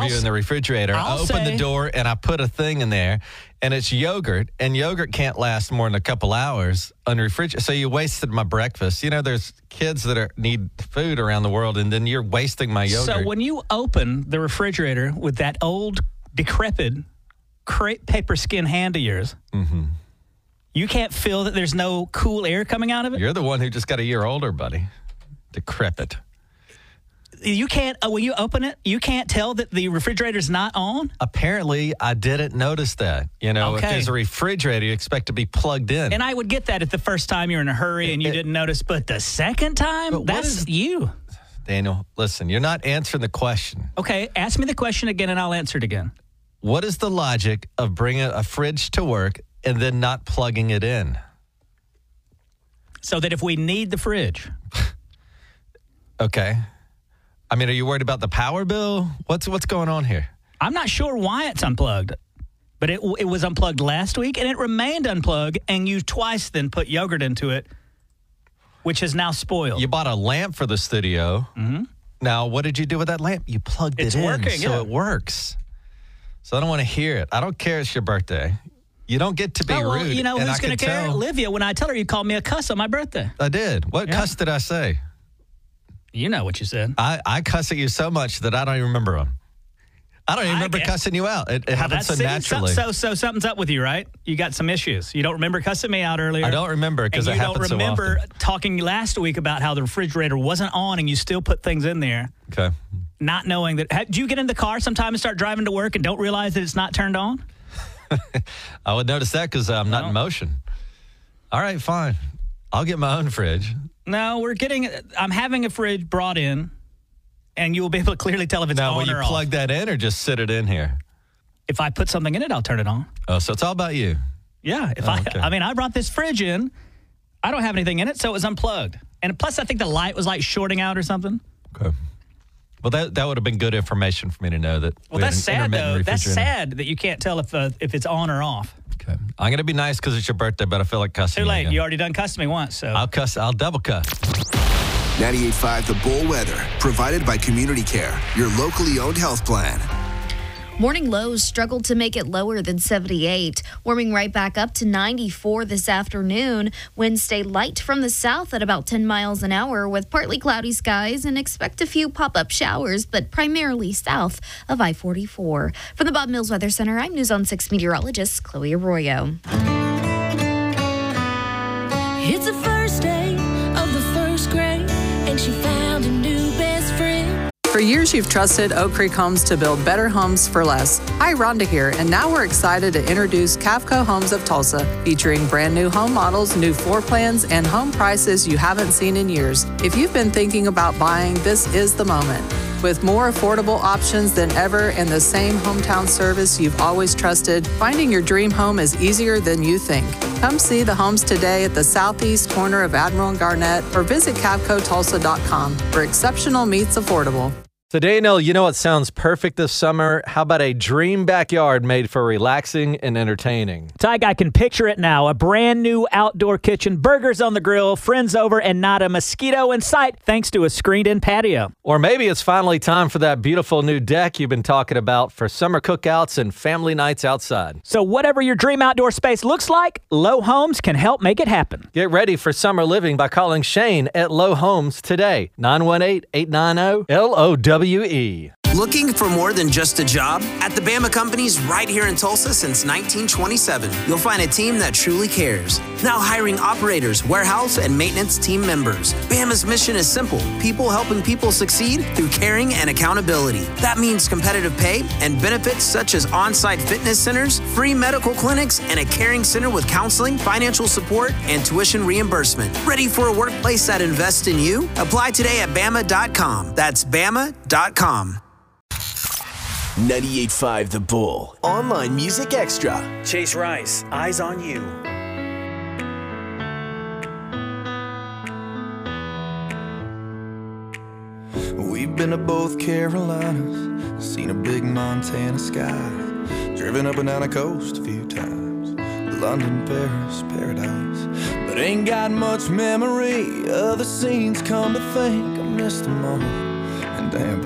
you in the refrigerator. I open the door and I put a thing in there, and it's yogurt, and yogurt can't last more than a couple hours on the refrigerator. So you wasted my breakfast. You know, there's kids that need food around the world, and then you're wasting my yogurt. So when you open the refrigerator with that old, decrepit crepe paper skin hand of yours, you can't feel that there's no cool air coming out of it? You're the one who just got a year older, buddy. Decrepit. You can't, when you open it, you can't tell that the refrigerator's not on? Apparently, I didn't notice that. You know, if there's a refrigerator, you expect to be plugged in. And I would get that at the first time you're in a hurry and you didn't notice, but the second time, that's you. Daniel, listen, you're not answering the question. Okay, ask me the question again and I'll answer it again. What is the logic of bringing a fridge to work and then not plugging it in? So that if we need the fridge. Okay. I mean, are you worried about the power bill? What's going on here? I'm not sure why it's unplugged, but it was unplugged last week and it remained unplugged, and you twice then put yogurt into it, which is now spoiled. You bought a lamp for the studio. Now, what did you do with that lamp? You plugged it in. It's working, so it works. So I don't want to hear it. I don't care it's your birthday. You don't get to be rude. You know who's going to care? Olivia. When I tell her you called me a cuss on my birthday. I did. What cuss did I say? You know what you said. I cuss at you so much that I don't even remember them. I don't even remember cussing you out. It happens so naturally. So something's up with you, right? You got some issues. You don't remember cussing me out earlier. I don't remember because it happens so often. You don't remember talking last week about how the refrigerator wasn't on and you still put things in there. Okay. Not knowing that. Do you get in the car sometime and start driving to work and don't realize that it's not turned on? I would notice that because I'm not in motion. All right, fine. I'll get my own fridge. No, I'm having a fridge brought in, and you will be able to clearly tell if it's on or off. Now, will you plug that in or just sit it in here? If I put something in it, I'll turn it on. Oh, so it's all about you. Yeah. I brought this fridge in. I don't have anything in it, so it was unplugged. And plus, I think the light was like shorting out or something. Okay. Well, that would have been good information for me to know that. Well, that's sad, though. That's sad that you can't tell if it's on or off. Okay. I'm going to be nice because it's your birthday, but I feel like cussing. Too late. You already done cussing me once, so. I'll double cuss. 98.5 The Bull weather, provided by Community Care, your locally owned health plan. Morning lows struggled to make it lower than 78, warming right back up to 94 this afternoon. Winds stay light from the south at about 10 miles an hour with partly cloudy skies, and expect a few pop-up showers, but primarily south of I-44. From the Bob Mills Weather Center, I'm News on 6 meteorologist Chloe Arroyo. It's the first day of the first grade, and she found a new best friend. For years, you've trusted Oak Creek Homes to build better homes for less. Hi, Rhonda here, and now we're excited to introduce Cavco Homes of Tulsa, featuring brand new home models, new floor plans, and home prices you haven't seen in years. If you've been thinking about buying, this is the moment. With more affordable options than ever and the same hometown service you've always trusted, finding your dream home is easier than you think. Come see the homes today at the southeast corner of Admiral and Garnett, or visit CavcoTulsa.com, where exceptional meets affordable. So, Daniel, you know what sounds perfect this summer? How about a dream backyard made for relaxing and entertaining? Tyke, I can picture it now. A brand new outdoor kitchen, burgers on the grill, friends over, and not a mosquito in sight thanks to a screened-in patio. Or maybe it's finally time for that beautiful new deck you've been talking about for summer cookouts and family nights outside. So whatever your dream outdoor space looks like, Low Homes can help make it happen. Get ready for summer living by calling Shane at Low Homes today. 918-890-LOW. Looking for more than just a job? At the Bama Companies right here in Tulsa since 1927, you'll find a team that truly cares. Now hiring operators, warehouse, and maintenance team members. Bama's mission is simple: people helping people succeed through caring and accountability. That means competitive pay and benefits such as on-site fitness centers, free medical clinics, and a caring center with counseling, financial support, and tuition reimbursement. Ready for a workplace that invests in you? Apply today at Bama.com. That's Bama.com. 98.5 The Bull. Online Music Extra. Chase Rice, Eyes on You. We've been to both Carolinas, seen a big Montana sky, driven up and down the coast a few times, London, Paris, paradise, but ain't got much memory of the scenes. Come to think, I missed them all, and damn,